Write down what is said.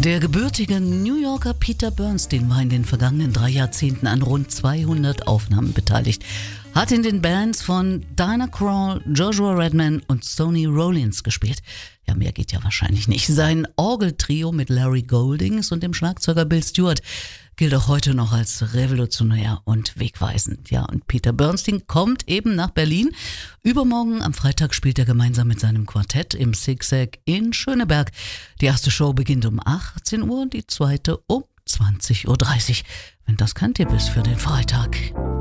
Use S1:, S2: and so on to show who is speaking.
S1: Der gebürtige New Yorker Peter Bernstein war in den vergangenen 3 Jahrzehnten an rund 200 Aufnahmen beteiligt. Hat in den Bands von Diana Krall, Joshua Redman und Sonny Rollins gespielt. Ja, mehr geht ja wahrscheinlich nicht. Sein Orgeltrio mit Larry Goldings und dem Schlagzeuger Bill Stewart gilt auch heute noch als revolutionär und wegweisend. Ja, und Peter Bernstein kommt eben nach Berlin. Übermorgen am Freitag spielt er gemeinsam mit seinem Quartett im Zigzag in Schöneberg. Die erste Show beginnt um 18 Uhr, die zweite um 20.30 Uhr. Wenn das kein Tipp ist für den Freitag.